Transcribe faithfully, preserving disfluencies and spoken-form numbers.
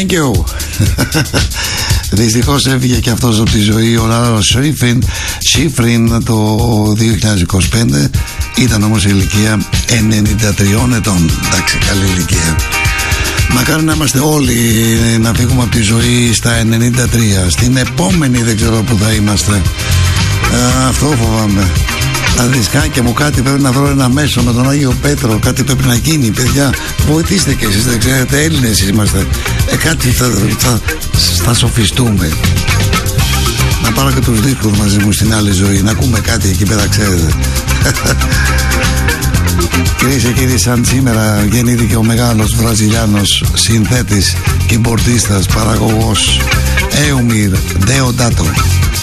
Thank you. Δυστυχώς έφυγε και αυτός από τη ζωή ο Λάρος Σίφριν, Σίφριν το δύο χιλιάδες είκοσι πέντε. Ήταν όμως η ηλικία ενενήντα τριών ετών. Εντάξει, καλή ηλικία. Μακάρι να είμαστε όλοι να φύγουμε από τη ζωή στα ενενήντα τρία. Στην επόμενη δεν ξέρω που θα είμαστε. Α, αυτό φοβάμαι. Τα δισκάκια μου, κάτι πρέπει να βρω ένα μέσο με τον Άγιο Πέτρο. Κάτι πρέπει να γίνει, παιδιά. Βοηθήστε και εσείς, δεν ξέρετε, Έλληνες είμαστε. Ε, κάτι θα, θα, θα σοφιστούμε. Να πάρω και τους δίσκους μαζί μου στην άλλη ζωή. Να ακούμε κάτι εκεί πέρα, ξέρετε. Κυρίες και κύριοι, σαν σήμερα γεννήθηκε ο μεγάλος Βραζιλιάνος συνθέτης, κιμπορτίστας, παραγωγός Έουμιρ Ντεοντάτο.